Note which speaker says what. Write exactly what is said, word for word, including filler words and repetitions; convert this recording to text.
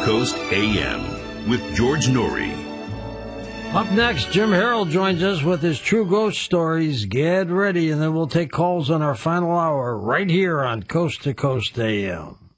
Speaker 1: Coast A M with George Noory.
Speaker 2: Up next, Jim Harold joins us with his true ghost stories. Get ready, and then we'll take calls on our final hour right here on Coast to Coast A M.